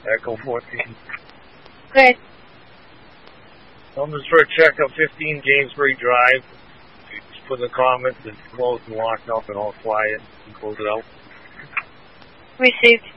Echo 14. Good. Numbers for a check of 15 Jamesbury Drive. You just put in the comments, it's closed and locked up and all quiet, and close it out. Received.